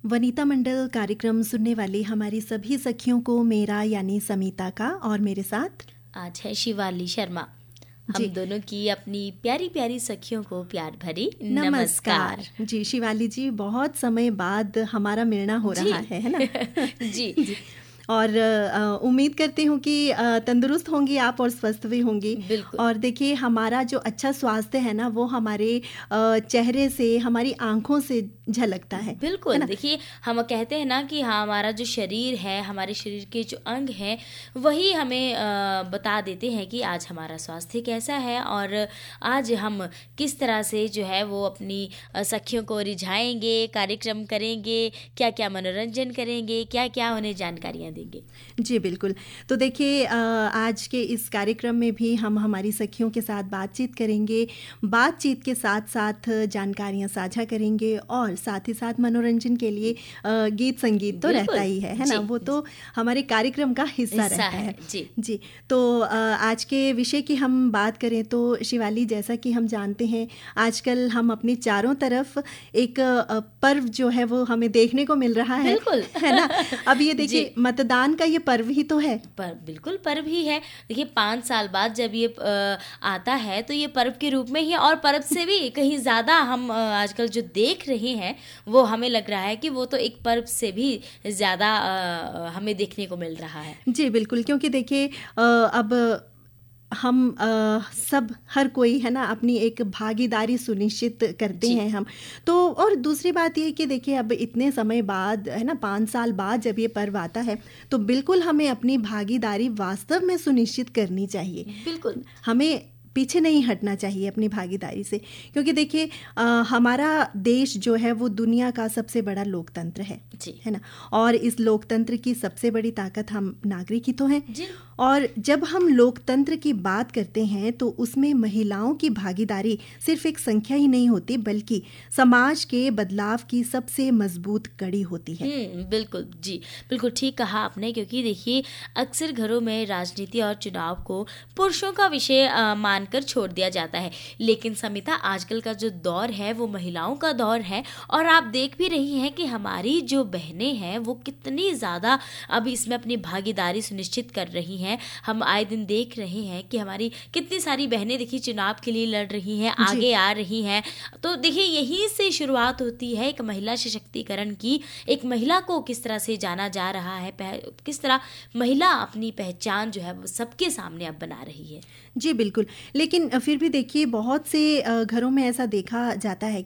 वनिता मंडल कार्यक्रम सुनने वाली हमारी सभी सखियों को मेरा यानी समीता का और मेरे साथ आज है शिवाली शर्मा। हम दोनों की अपनी प्यारी प्यारी सखियों को प्यार भरी नमस्कार। जी शिवाली जी, बहुत समय बाद हमारा मिलना हो रहा है ना? जी। और उम्मीद करती हूँ कि तंदुरुस्त होंगी आप और स्वस्थ भी होंगी। बिल्कुल। और देखिए, हमारा जो अच्छा स्वास्थ्य है ना, वो हमारे चेहरे से, हमारी आंखों से झलकता है। बिल्कुल। देखिए, हम कहते हैं ना कि हाँ, हमारा जो शरीर है, हमारे शरीर के जो अंग हैं, वही हमें बता देते हैं कि आज हमारा स्वास्थ्य कैसा है और आज हम किस तरह से जो है वो अपनी सखियों को रिझाएंगे, कार्यक्रम करेंगे, क्या क्या मनोरंजन करेंगे, क्या क्या उन्हें जानकारियाँ देंगे। जी बिल्कुल। तो देखिए, आज के इस कार्यक्रम में भी हम हमारी सखियों के साथ बातचीत करेंगे, बातचीत के साथ साथ जानकारियाँ साझा करेंगे और साथ ही साथ मनोरंजन के लिए गीत संगीत तो रहता ही है ना? वो तो हमारे कार्यक्रम का हिस्सा रहता है। जी। तो आज के विषय की हम बात करें तो शिवाली, जैसा कि हम जानते हैं, आजकल हम अपनी चारों तरफ एक पर्व जो है वो हमें देखने को मिल रहा है। बिल्कुल। है ना? अब ये देखिए, मतदान का ये पर्व ही तो है। बिल्कुल पर्व ही है। देखिए, 5 साल बाद जब ये आता है तो ये पर्व के रूप में ही, और पर्व से भी कहीं ज़्यादा हम आजकल जो देख रहे हैं वो हमें लग रहा है कि वो तो एक पर्व से भी ज़्यादा हमें देखने को मिल रहा है। जी बिल्कुल, क्योंकि देखिए अब हम सब, हर कोई है ना, अपनी एक भागीदारी सुनिश्चित करते हैं हम तो। और दूसरी बात ये कि देखिए, अब इतने समय बाद, है ना, 5 साल बाद जब ये पर्व आता है तो बिल्कुल हमें अपनी भागीदारी वास्तव में सुनिश्चित करनी चाहिए। बिल्कुल, हमें पीछे नहीं हटना चाहिए अपनी भागीदारी से, क्योंकि देखिए हमारा देश जो है वो दुनिया का सबसे बड़ा लोकतंत्र है ना? और इस लोकतंत्र की सबसे बड़ी ताकत हम नागरिक ही तो हैं। और जब हम लोकतंत्र की बात करते हैं तो उसमें महिलाओं की भागीदारी सिर्फ एक संख्या ही नहीं होती, बल्कि समाज के बदलाव की सबसे मजबूत कड़ी होती है। बिल्कुल जी, बिल्कुल ठीक कहा आपने। क्योंकि देखिए, अक्सर घरों में राजनीति और चुनाव को पुरुषों का विषय मानकर छोड़ दिया जाता है, लेकिन समिता, आजकल का जो दौर है वो महिलाओं का दौर है। और आप देख भी रही हैं कि हमारी जो बहनें हैं वो कितनी ज़्यादा अब इसमें अपनी भागीदारी सुनिश्चित कर रही हैं। हम आए दिन देख रहे हैं कि हमारी कितनी सारी बहनें देखिए चुनाव के लिए लड़ रही हैं, आगे आ रही हैं। तो देखिए, यहीं से शुरुआत होती है एक महिला सशक्तिकरण की। एक महिला को किस तरह से जाना जा रहा है, किस तरह महिला अपनी पहचान जो है वो सबके सामने अब बना रही है। जी बिल्कुल। लेकिन फिर भी देखिए, बहुत से घरों में ऐसा देखा जाता है